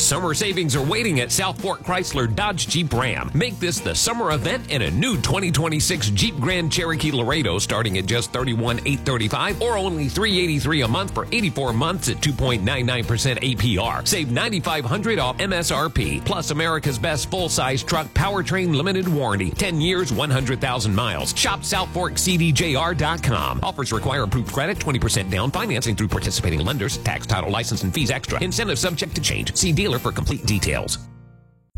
Summer savings are waiting at South Fork Chrysler Dodge Jeep Ram. Make this the summer event in a new 2026 Jeep Grand Cherokee Laredo starting at just $31,835 or only $383 a month for 84 months at 2.99% APR. Save $9,500 off MSRP. Plus America's best full-size truck powertrain limited warranty. 10 years, 100,000 miles. Shop SouthForkCDJR.com. Offers require approved credit, 20% down, financing through participating lenders, tax, title, license, and fees extra. Incentives subject to change. See dealer for complete details.